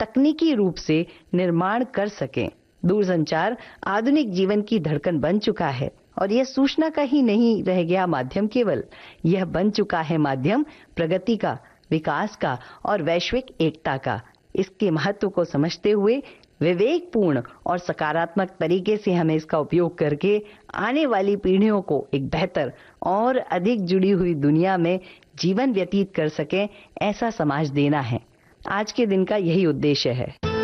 तकनीकी रूप से निर्माण कर सकें। दूरसंचार आधुनिक जीवन की धड़कन बन चुका है और यह सूचना का ही नहीं रह गया माध्यम केवल, यह बन चुका है माध्यम प्रगति का, विकास का और वैश्विक एकता का। इसके महत्व को समझते हुए विवेकपूर्ण और सकारात्मक तरीके से हमें इसका उपयोग करके आने वाली पीढ़ियों को एक बेहतर और अधिक जुड़ी हुई दुनिया में जीवन व्यतीत कर सकें, ऐसा समाज देना है। आज के दिन का यही उद्देश्य है।